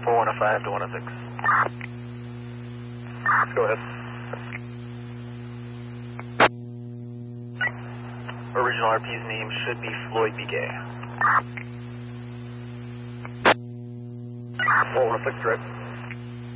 4105 to 106. Go ahead. Original RP's name should be Floyd B. Gay. 4106, direct.